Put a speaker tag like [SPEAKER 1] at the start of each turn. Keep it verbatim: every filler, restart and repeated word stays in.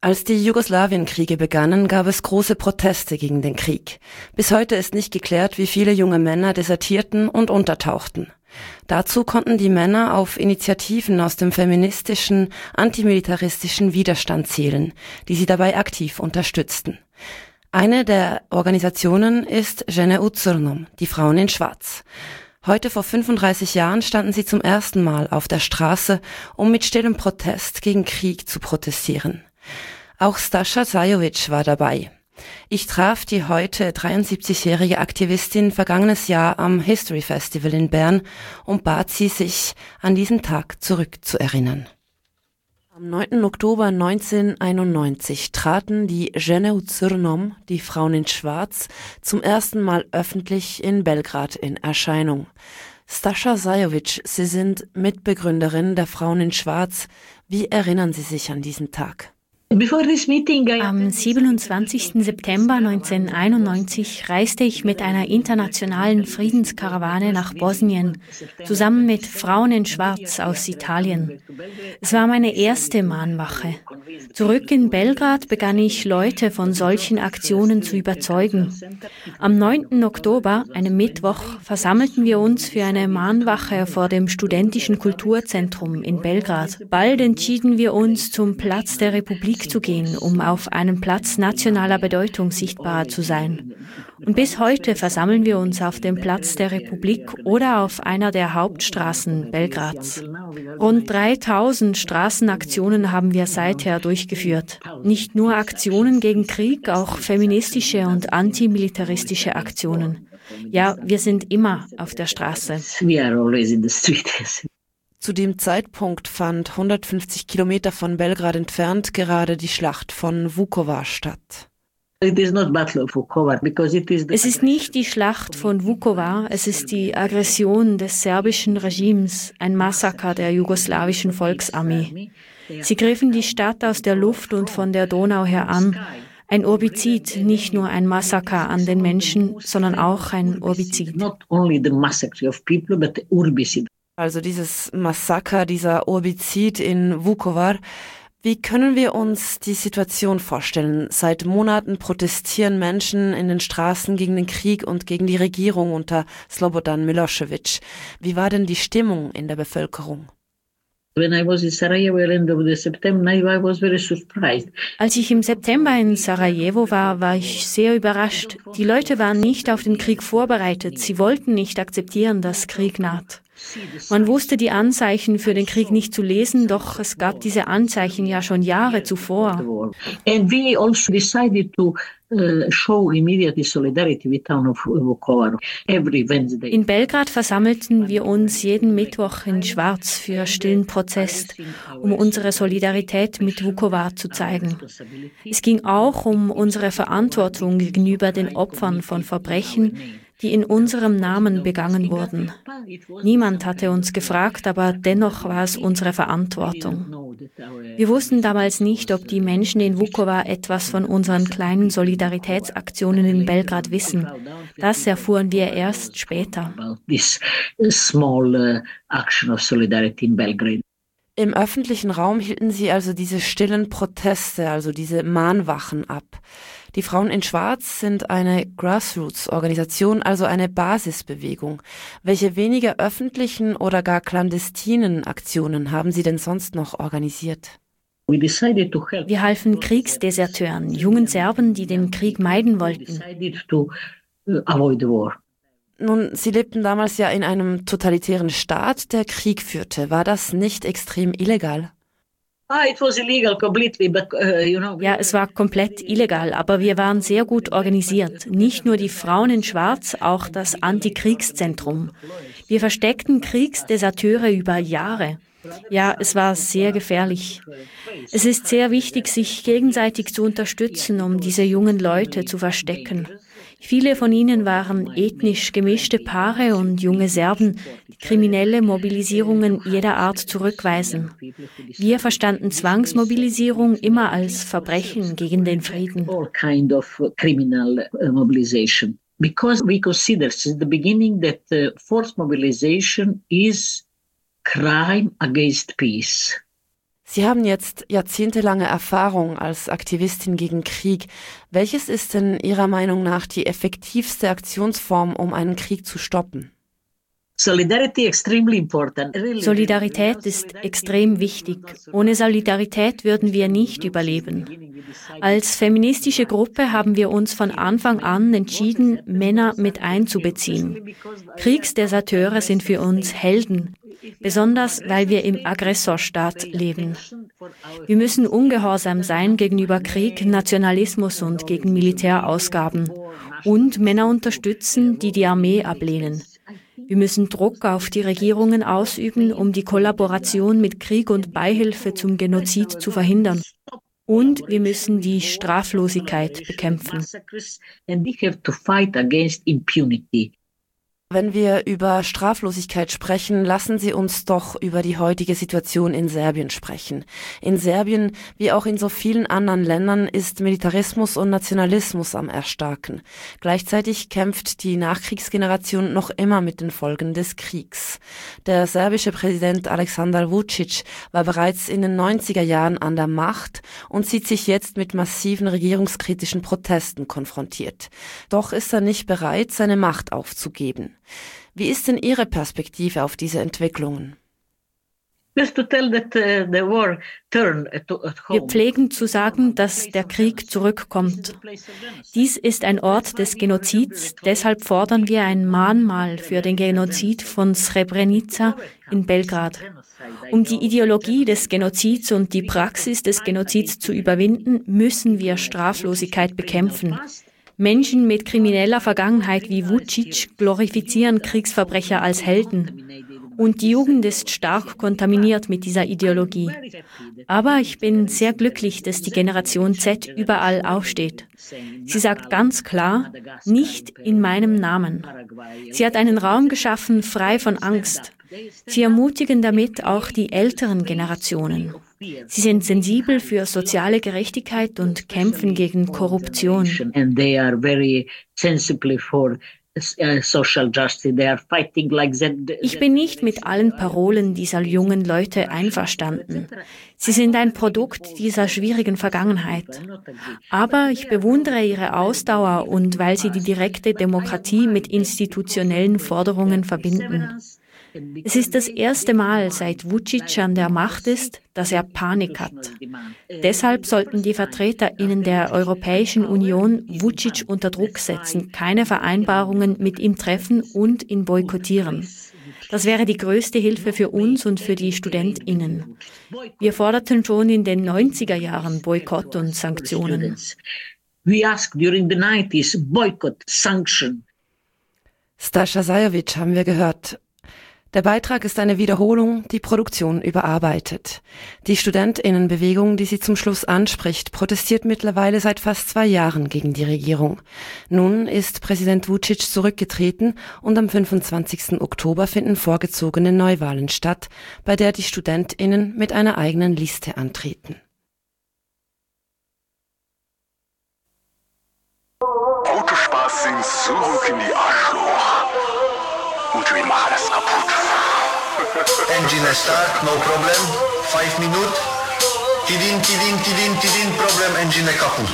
[SPEAKER 1] Als die Jugoslawienkriege begannen, gab es große Proteste gegen den Krieg. Bis heute ist nicht geklärt, wie viele junge Männer desertierten und untertauchten. Dazu konnten die Männer auf Initiativen aus dem feministischen, antimilitaristischen Widerstand zählen, die sie dabei aktiv unterstützten. Eine der Organisationen ist Žene u crnom, die Frauen in Schwarz. Heute vor fünfunddreißig Jahren standen sie zum ersten Mal auf der Straße, um mit stillem Protest gegen Krieg zu protestieren. Auch Stascha Zajovic war dabei. Ich traf die heute dreiundsiebzigjährige Aktivistin vergangenes Jahr am History Festival in Bern und bat sie, sich an diesen Tag zurückzuerinnern. Am neunten Oktober neunzehnhunderteinundneunzig traten die Žene u crnom, die Frauen in Schwarz, zum ersten Mal öffentlich in Belgrad in Erscheinung. Stascha Zajovic, Sie sind Mitbegründerin der Frauen in Schwarz. Wie erinnern Sie sich an diesen Tag?
[SPEAKER 2] Am siebenundzwanzigsten September neunzehnhunderteinundneunzig reiste ich mit einer internationalen Friedenskarawane nach Bosnien, zusammen mit Frauen in Schwarz aus Italien. Es war meine erste Mahnwache. Zurück in Belgrad begann ich, Leute von solchen Aktionen zu überzeugen. Am neunten Oktober, einem Mittwoch, versammelten wir uns für eine Mahnwache vor dem Studentischen Kulturzentrum in Belgrad. Bald entschieden wir uns, zum Platz der Republik zu gehen, um auf einem Platz nationaler Bedeutung sichtbar zu sein. Und bis heute versammeln wir uns auf dem Platz der Republik oder auf einer der Hauptstraßen Belgrads. Rund dreitausend Straßenaktionen haben wir seither durchgeführt. Nicht nur Aktionen gegen Krieg, auch feministische und antimilitaristische Aktionen. Ja, wir sind immer auf der Straße.
[SPEAKER 1] Zu dem Zeitpunkt fand hundertfünfzig Kilometer von Belgrad entfernt gerade die Schlacht von Vukovar statt.
[SPEAKER 2] Es ist nicht die Schlacht von Vukovar, es ist die Aggression des serbischen Regimes, ein Massaker der jugoslawischen Volksarmee. Sie griffen die Stadt aus der Luft und von der Donau her an. Ein Urbizid, nicht nur ein Massaker an den Menschen, sondern auch ein Urbizid.
[SPEAKER 1] Also dieses Massaker, dieser Urbizid in Vukovar. Wie können wir uns die Situation vorstellen? Seit Monaten protestieren Menschen in den Straßen gegen den Krieg und gegen die Regierung unter Slobodan Milošević. Wie war denn die Stimmung in der Bevölkerung?
[SPEAKER 2] Als ich im September in Sarajevo war, war ich sehr überrascht. Die Leute waren nicht auf den Krieg vorbereitet. Sie wollten nicht akzeptieren, dass Krieg naht. Man wusste die Anzeichen für den Krieg nicht zu lesen, doch es gab diese Anzeichen ja schon Jahre zuvor.
[SPEAKER 3] And we also decided to uh, show immediately solidarity with town of Vukovar every Wednesday.
[SPEAKER 2] In Belgrad versammelten wir uns jeden Mittwoch in Schwarz für stillen Protest, um unsere Solidarität mit Vukovar zu zeigen. Es ging auch um unsere Verantwortung gegenüber den Opfern von Verbrechen, die in unserem Namen begangen wurden. Niemand hatte uns gefragt, aber dennoch war es unsere Verantwortung. Wir wussten damals nicht, ob die Menschen in Vukovar etwas von unseren kleinen Solidaritätsaktionen in Belgrad wissen. Das erfuhren wir erst später.
[SPEAKER 1] Im öffentlichen Raum hielten sie also diese stillen Proteste, also diese Mahnwachen ab. Die Frauen in Schwarz sind eine Grassroots-Organisation, also eine Basisbewegung. Welche weniger öffentlichen oder gar clandestinen Aktionen haben Sie denn sonst noch organisiert?
[SPEAKER 2] Wir halfen Kriegsdeserteuren, jungen Serben, die den Krieg meiden wollten.
[SPEAKER 1] Nun, Sie lebten damals ja in einem totalitären Staat, der Krieg führte. War das nicht extrem illegal?
[SPEAKER 2] Ja, es war komplett illegal, aber wir waren sehr gut organisiert. Nicht nur die Frauen in Schwarz, auch das Antikriegszentrum. Wir versteckten Kriegsdeserteure über Jahre. Ja, es war sehr gefährlich. Es ist sehr wichtig, sich gegenseitig zu unterstützen, um diese jungen Leute zu verstecken. Viele von ihnen waren ethnisch gemischte Paare und junge Serben, die kriminelle Mobilisierungen jeder Art zurückweisen. Wir verstanden Zwangsmobilisierung immer als Verbrechen gegen den Frieden.
[SPEAKER 3] Because we consider since the beginning that uh, forced mobilization is crime against peace.
[SPEAKER 1] Sie haben jetzt jahrzehntelange Erfahrung als Aktivistin gegen Krieg. Welches ist denn Ihrer Meinung nach die effektivste Aktionsform, um einen Krieg zu stoppen?
[SPEAKER 2] Solidarität ist extrem wichtig. Ohne Solidarität würden wir nicht überleben. Als feministische Gruppe haben wir uns von Anfang an entschieden, Männer mit einzubeziehen. Kriegsdeserteure sind für uns Helden, besonders weil wir im Aggressorstaat leben. Wir müssen ungehorsam sein gegenüber Krieg, Nationalismus und gegen Militärausgaben und Männer unterstützen, die die Armee ablehnen. Wir müssen Druck auf die Regierungen ausüben, um die Kollaboration mit Krieg und Beihilfe zum Genozid zu verhindern. Und wir müssen die Straflosigkeit bekämpfen.
[SPEAKER 1] Wenn wir über Straflosigkeit sprechen, lassen Sie uns doch über die heutige Situation in Serbien sprechen. In Serbien, wie auch in so vielen anderen Ländern, ist Militarismus und Nationalismus am Erstarken. Gleichzeitig kämpft die Nachkriegsgeneration noch immer mit den Folgen des Kriegs. Der serbische Präsident Aleksandar Vučić war bereits in den neunziger Jahren an der Macht und sieht sich jetzt mit massiven regierungskritischen Protesten konfrontiert. Doch ist er nicht bereit, seine Macht aufzugeben. Wie ist denn Ihre Perspektive auf diese Entwicklungen?
[SPEAKER 2] Wir pflegen zu sagen, dass der Krieg zurückkommt. Dies ist ein Ort des Genozids, deshalb fordern wir ein Mahnmal für den Genozid von Srebrenica in Belgrad. Um die Ideologie des Genozids und die Praxis des Genozids zu überwinden, müssen wir Straflosigkeit bekämpfen. Menschen mit krimineller Vergangenheit wie Vučić glorifizieren Kriegsverbrecher als Helden. Und die Jugend ist stark kontaminiert mit dieser Ideologie. Aber ich bin sehr glücklich, dass die Generation Z überall aufsteht. Sie sagt ganz klar, nicht in meinem Namen. Sie hat einen Raum geschaffen, frei von Angst. Sie ermutigen damit auch die älteren Generationen. Sie sind sensibel für soziale Gerechtigkeit und kämpfen gegen Korruption. Ich bin nicht mit allen Parolen dieser jungen Leute einverstanden. Sie sind ein Produkt dieser schwierigen Vergangenheit. Aber ich bewundere ihre Ausdauer und weil sie die direkte Demokratie mit institutionellen Forderungen verbinden. Es ist das erste Mal, seit Vučić an der Macht ist, dass er Panik hat. Deshalb sollten die VertreterInnen der Europäischen Union Vučić unter Druck setzen, keine Vereinbarungen mit ihm treffen und ihn boykottieren. Das wäre die größte Hilfe für uns und für die StudentInnen. Wir forderten schon in den neunziger Jahren Boykott und Sanktionen. We asked during the nineties boycott, sanction.
[SPEAKER 1] Stasha Zajovic haben wir gehört. Der Beitrag ist eine Wiederholung, die Produktion überarbeitet. Die StudentInnenbewegung, die sie zum Schluss anspricht, protestiert mittlerweile seit fast zwei Jahren gegen die Regierung. Nun ist Präsident Vučić zurückgetreten und am fünfundzwanzigsten Oktober finden vorgezogene Neuwahlen statt, bei der die StudentInnen mit einer eigenen Liste antreten.
[SPEAKER 4] Autospaß sind zurück in die Arschloch. Und wir machen das kaputt.
[SPEAKER 5] Engine start, no problem. Five minutes. Tidin, tidin, tidin, tidin, problem, engine kaputt.